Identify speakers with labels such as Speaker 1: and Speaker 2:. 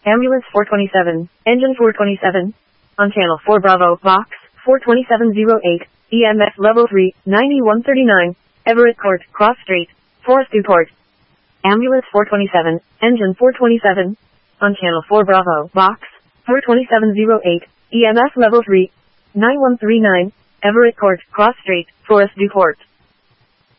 Speaker 1: Ambulance 427, Engine 427. On Channel 4 Bravo, Box 42708, EMS Level 3, 9139, Everett Court, Cross Street, Forest View Court. Ambulance 427, Engine 427. On Channel 4 Bravo, Box 42708, EMS Level 3, 9139, Everett Court, Cross Street, Forest View Court.